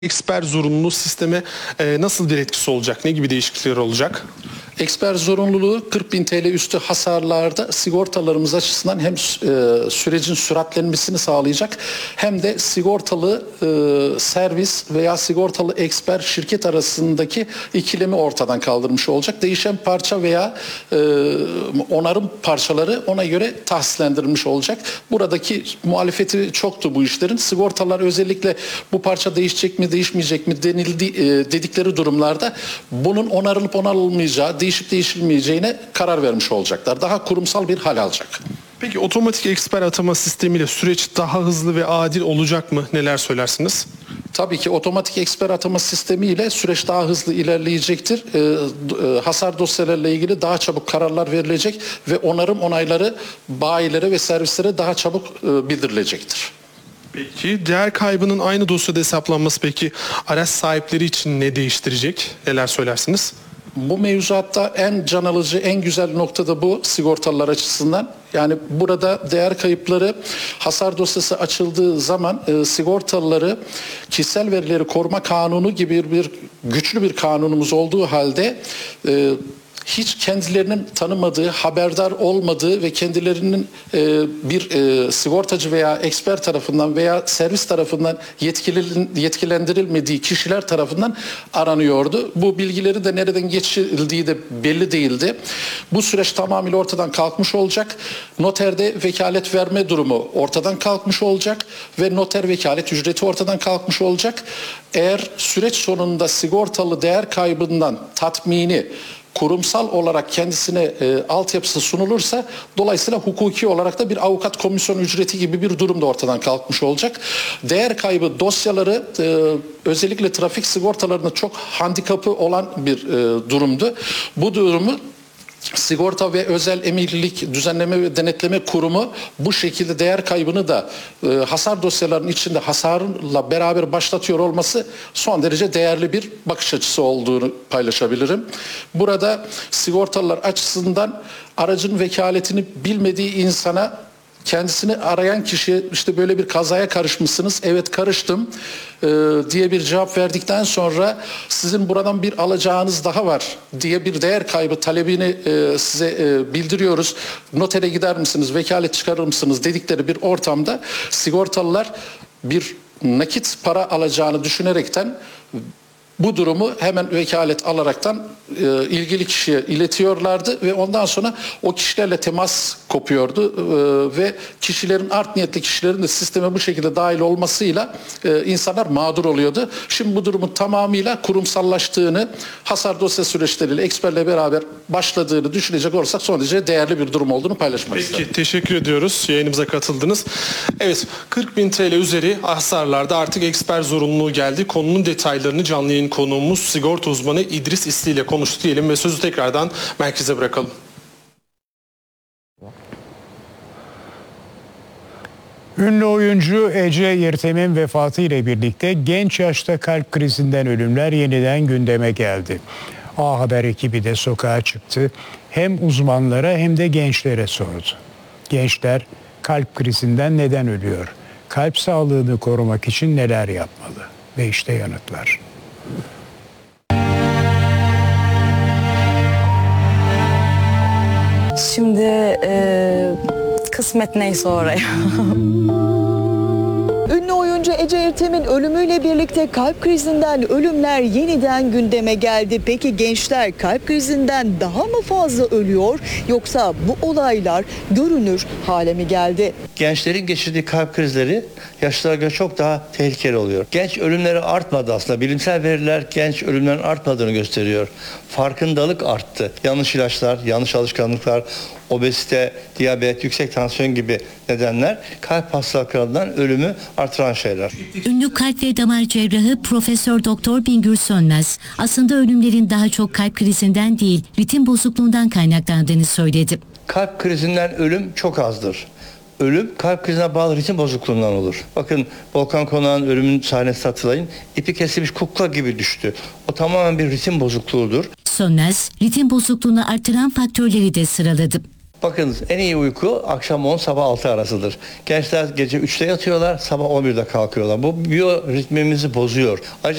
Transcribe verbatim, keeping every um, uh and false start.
Eksper zorunluluğu sisteme e, nasıl bir etkisi olacak? Ne gibi değişiklikler olacak? Eksper zorunluluğu kırk bin T L üstü hasarlarda sigortalarımız açısından hem e, sürecin süratlenmesini sağlayacak hem de sigortalı e, servis veya sigortalı eksper şirket arasındaki ikilemi ortadan kaldırmış olacak. Değişen parça veya e, onarım parçaları ona göre tahsislendirilmiş olacak. Buradaki muhalefeti çoktu bu işlerin. Sigortalar özellikle bu parça değişecek mi değişmeyecek mi denildi, e, dedikleri durumlarda bunun onarılıp onarılmayacağı, değişip değişilmeyeceğine karar vermiş olacaklar. Daha kurumsal bir hal alacak. Peki otomatik eksper atama sistemiyle süreç daha hızlı ve adil olacak mı? Neler söylersiniz? Tabii ki otomatik eksper atama sistemiyle süreç daha hızlı ilerleyecektir. Ee, e, hasar dosyalarıyla ilgili daha çabuk kararlar verilecek ve onarım onayları bayilere ve servislere daha çabuk e, bildirilecektir. Peki değer kaybının aynı dosyada hesaplanması peki araç sahipleri için ne değiştirecek? Neler söylersiniz? Bu mevzuatta en can alıcı, en güzel nokta da bu sigortalılar açısından. Yani burada değer kayıpları hasar dosyası açıldığı zaman e, sigortalıları kişisel verileri koruma kanunu gibi bir güçlü bir kanunumuz olduğu halde e, hiç kendilerinin tanımadığı, haberdar olmadığı ve kendilerinin e, bir e, sigortacı veya eksper tarafından veya servis tarafından yetkilendirilmediği kişiler tarafından aranıyordu. Bu bilgileri de nereden geçirildiği de belli değildi. Bu süreç tamamıyla ortadan kalkmış olacak. Noterde vekalet verme durumu ortadan kalkmış olacak ve noter vekalet ücreti ortadan kalkmış olacak. Eğer süreç sonunda sigortalı değer kaybından tatmini kurumsal olarak kendisine e, altyapısı sunulursa dolayısıyla hukuki olarak da bir avukat komisyon ücreti gibi bir durum da ortadan kalkmış olacak. Değer kaybı dosyaları e, özellikle trafik sigortalarında çok handikapı olan bir e, durumdu. Bu durumu Sigorta ve Özel Emeklilik Düzenleme ve Denetleme Kurumu bu şekilde değer kaybını da e, hasar dosyalarının içinde hasarla beraber başlatıyor olması son derece değerli bir bakış açısı olduğunu paylaşabilirim. Burada sigortalılar açısından aracın vekaletini bilmediği insana kendisini arayan kişiye işte böyle bir kazaya karışmışsınız, evet karıştım e, diye bir cevap verdikten sonra sizin buradan bir alacağınız daha var diye bir değer kaybı talebini e, size e, bildiriyoruz. Notere gider misiniz, vekalet çıkarır mısınız dedikleri bir ortamda sigortalılar bir nakit para alacağını düşünerekten bu durumu hemen vekalet alaraktan e, ilgili kişiye iletiyorlardı ve ondan sonra o kişilerle temas kopuyordu e, ve kişilerin art niyetli kişilerin de sisteme bu şekilde dahil olmasıyla e, insanlar mağdur oluyordu. Şimdi bu durumun tamamıyla kurumsallaştığını, hasar dosya süreçleriyle eksperle beraber başladığını düşünecek olursak son derece değerli bir durum olduğunu paylaşmak Peki, isterim. Peki teşekkür ediyoruz. Yayınımıza katıldınız. Evet, kırk bin T L üzeri hasarlarda artık eksper zorunluluğu geldi. Konunun detaylarını canlı yayın konuğumuz sigorta uzmanı İdris İsli ile konuştu diyelim ve sözü tekrardan merkeze bırakalım. Ünlü oyuncu Ece Yırtem'in vefatı ile birlikte genç yaşta kalp krizinden ölümler yeniden gündeme geldi. A Haber ekibi de sokağa çıktı. Hem uzmanlara hem de gençlere sordu. Gençler kalp krizinden neden ölüyor? Kalp sağlığını korumak için neler yapmalı? Ve işte yanıtlar. Şimdi e, kısmet neyse oraya. Ünlü oyuncu Ece Yırtem'in ölümüyle birlikte kalp krizinden ölümler yeniden gündeme geldi. Peki gençler kalp krizinden daha mı fazla ölüyor yoksa bu olaylar görünür hale mi geldi? Gençlerin geçirdiği kalp krizleri yaşlılara göre çok daha tehlikeli oluyor. Genç ölümleri artmadı aslında. Bilimsel veriler genç ölümlerin artmadığını gösteriyor. Farkındalık arttı. Yanlış ilaçlar, yanlış alışkanlıklar, obezite, diyabet, yüksek tansiyon gibi nedenler kalp hastalıklarından ölümü artıran şeyler. Ünlü kalp ve damar cerrahı Profesör Doktor Bingür Sönmez aslında ölümlerin daha çok kalp krizinden değil, ritim bozukluğundan kaynaklandığını söyledi. Kalp krizinden ölüm çok azdır. Ölüm kalp krizine bağlı ritim bozukluğundan olur. Bakın Volkan Konak'ın ölümün sahnesini hatırlayın. İpi kesilmiş kukla gibi düştü. O tamamen bir ritim bozukluğudur. Sönmez, ritim bozukluğunu artıran faktörleri de sıraladı. Bakınız en iyi uyku akşam on sabah altı arasıdır. Gençler gece üçte yatıyorlar, sabah on birde kalkıyorlar. Bu biyoritmimizi bozuyor. Ayrıca